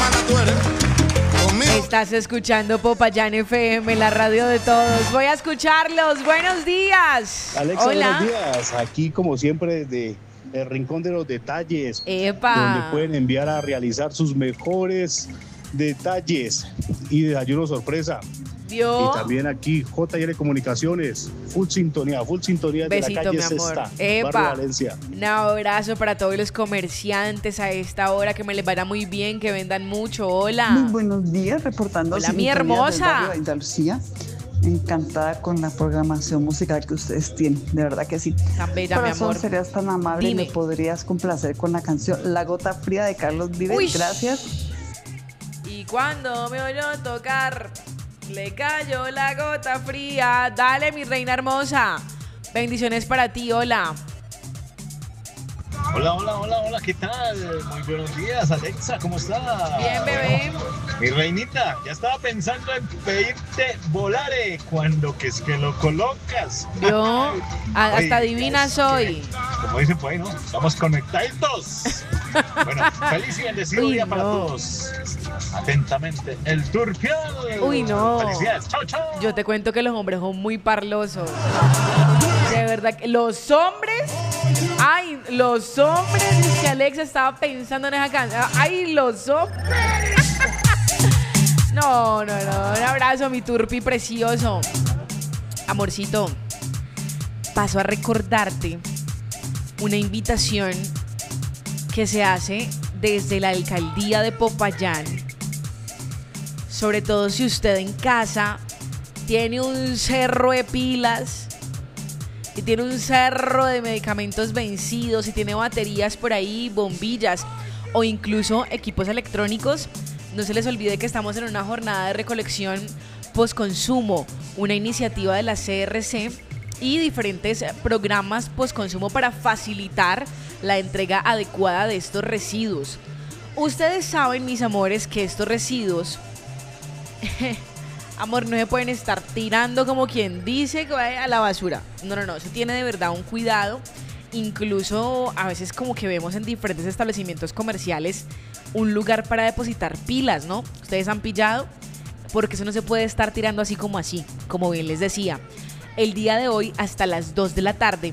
Estás escuchando Popayán FM, la radio de todos. Voy a escucharlos. Buenos días. Alexa, hola. buenos días. Aquí, como siempre, desde el Rincón de los Detalles. ¡Epa! Donde pueden enviar a realizar sus mejores detalles y desayuno sorpresa. ¿Vio? Y también aquí, JL Comunicaciones. Full sintonía de Besito, la calle mi amor. Sexta, ¡Epa! Barrio Valencia. Un abrazo para todos los comerciantes a esta hora, que me les vaya muy bien, que vendan mucho. Hola. Muy buenos días, reportando Hola, mi sintonía del hermosa. barrio de Andalucía. Encantada con la programación musical que ustedes tienen, de verdad que sí. Tan bella, mi Corazón, amor. serías tan amable, Dime. ¿me podrías complacer con la canción La Gota Fría de Carlos Vives? Uy. Gracias. Y cuando me oyó tocar, le cayó la gota fría. Dale, mi reina hermosa. Bendiciones para ti, hola. Hola, ¿qué tal? Muy buenos días, Alexa, ¿cómo estás? Bien, bebé. Mi reinita, ya estaba pensando en pedirte volare cuando que es que lo colocas. Yo hasta Oye, divina es soy. que, como dicen por ahí, ¿no? Estamos conectados. Bueno, feliz y bendecido Uy, día para no. todos. Atentamente, el Turpial. Uy, no. Felicidades, chao, chao. Yo te cuento que los hombres son muy parlosos. De verdad que los hombres. Ay, los hombres. Es que Alexa estaba pensando en esa canción. Ay, los hombres. No. Un abrazo, mi turpi precioso. Amorcito, paso a recordarte una invitación que se hace desde la alcaldía de Popayán. Sobre todo si usted en casa tiene un cerro de pilas y tiene un cerro de medicamentos vencidos y tiene baterías por ahí, bombillas o incluso equipos electrónicos. No se les olvide que estamos en una jornada de recolección postconsumo, una iniciativa de la CRC y diferentes programas postconsumo para facilitar la entrega adecuada de estos residuos. Ustedes saben, mis amores, que estos residuos, amor, no se pueden estar tirando como quien dice que vaya a la basura. No, se tiene de verdad un cuidado. Incluso a veces como que vemos en diferentes establecimientos comerciales un lugar para depositar pilas, ¿no? Ustedes han pillado, porque eso no se puede estar tirando así, como bien les decía. El día de hoy hasta las 2 de la tarde,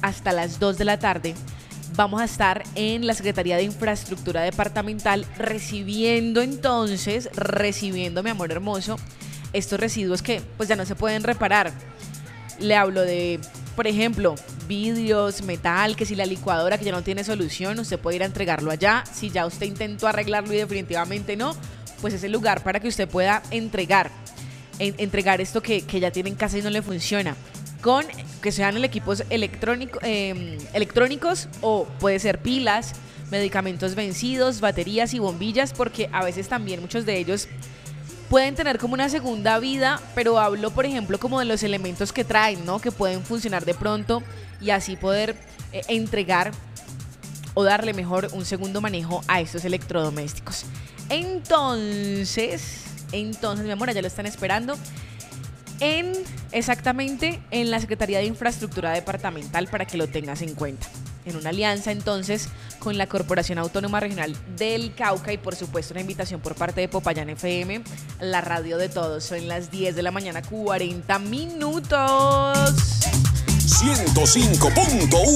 vamos a estar en la Secretaría de Infraestructura Departamental recibiendo, mi amor hermoso, estos residuos que pues ya no se pueden reparar. Le hablo de, por ejemplo, vidrios, metal, que si la licuadora que ya no tiene solución, usted puede ir a entregarlo allá. Si ya usted intentó arreglarlo y definitivamente no, pues es el lugar para que usted pueda entregar esto que ya tiene en casa y no le funciona. Con que sean equipos electrónicos o puede ser pilas, medicamentos vencidos, baterías y bombillas, porque a veces también muchos de ellos pueden tener como una segunda vida, pero hablo, por ejemplo, como de los elementos que traen, ¿no? Que pueden funcionar de pronto y así poder entregar o darle mejor un segundo manejo a estos electrodomésticos. Entonces, mi amor, ya lo están esperando exactamente en la Secretaría de Infraestructura Departamental para que lo tengas en cuenta. En una alianza entonces con la Corporación Autónoma Regional del Cauca y por supuesto una invitación por parte de Popayán FM, la radio de todos. Son las 10 de la mañana, 40 minutos. 105.1